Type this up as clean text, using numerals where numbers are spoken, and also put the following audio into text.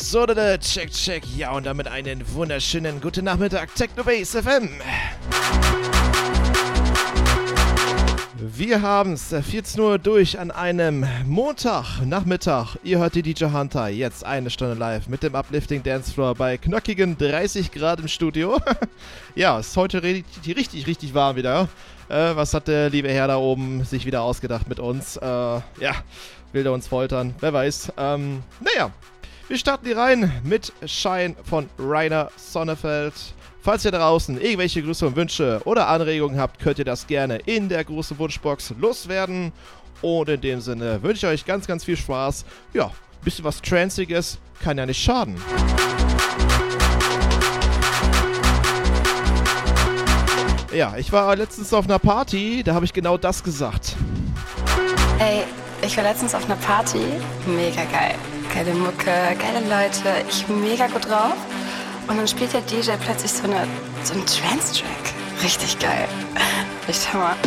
So, check, check. Ja, und damit einen wunderschönen guten Nachmittag, Technobase FM. Wir haben's 14 Uhr durch an einem Montagnachmittag. Ihr hört die DJ Hunter, jetzt eine Stunde live mit dem Uplifting Dancefloor bei knackigen 30 Grad im Studio. Ja, ist heute richtig warm wieder. Was hat der liebe Herr da oben sich wieder ausgedacht mit uns? Ja, will er uns foltern? Wer weiß. Naja, wir starten hier rein mit Shine von Rainer Sonnefeld. Falls ihr draußen irgendwelche Grüße und Wünsche oder Anregungen habt, könnt ihr das gerne in der großen Wunschbox loswerden. Und in dem Sinne wünsche ich euch ganz, ganz viel Spaß. Ja, ein bisschen was Transiges kann ja nicht schaden. Ja, ich war letztens auf einer Party, da habe ich genau das gesagt. Ey, ich war letztens auf einer Party, mega geil. Geile Mucke, geile Leute, ich mega gut drauf. Und dann spielt der DJ plötzlich so einen Trance-Track. Richtig geil. Echt Hammer.